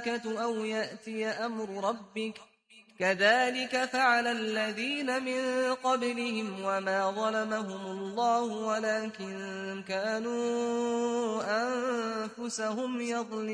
الملائكة أو يأتي أمر ربك كذلك فعل الذين من قبلهم وما ظلمهم الله ولكن كانوا أنفسهم يظلمون